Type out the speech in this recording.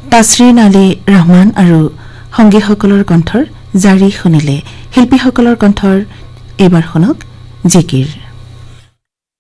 তাসৰিন আলী ৰহমান আৰু সংগীসকলৰ কণ্ঠৰ জাৰি শুনিলে শিল্পীসকলৰ কণ্ঠৰ এইবাৰ শুনক জিকিৰ